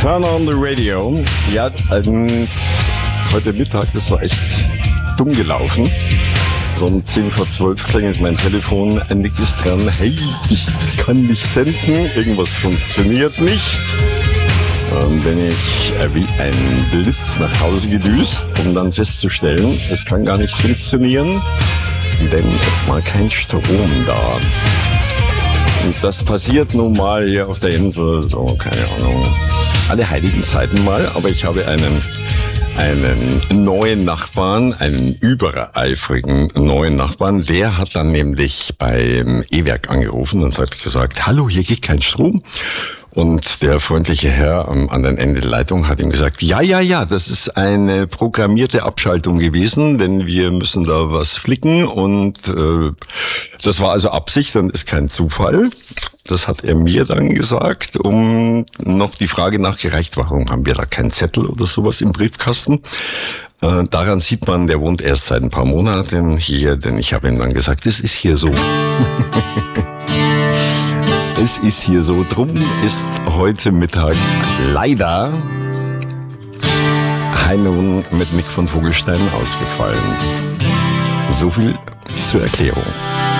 Turn on the radio. Ja, heute Mittag, das war echt dumm gelaufen. So um 10 vor 12 klingelt mein Telefon, nichts ist dran. Hey, ich kann nicht senden, irgendwas funktioniert nicht. Dann bin ich wie ein Blitz nach Hause gedüst, um dann festzustellen, es kann gar nichts funktionieren, denn es war kein Strom da. Und das passiert nun mal hier auf der Insel, so, keine Ahnung, alle heiligen Zeiten mal, aber ich habe einen neuen Nachbarn, einen übereifrigen neuen Nachbarn, der hat dann nämlich beim E-Werk angerufen und hat gesagt, hallo, hier geht kein Strom. Und der freundliche Herr am anderen Ende der Leitung hat ihm gesagt, ja, das ist eine programmierte Abschaltung gewesen, denn wir müssen da was flicken und das war also Absicht und ist kein Zufall. Das hat er mir dann gesagt, um noch die Frage nachgereicht, warum haben wir da keinen Zettel oder sowas im Briefkasten? Daran sieht man, der wohnt erst seit ein paar Monaten hier, denn ich habe ihm dann gesagt, es ist hier so. Es ist hier so. Drum ist heute Mittag leider Heimung mit Mick von Vogelstein ausgefallen. So viel zur Erklärung.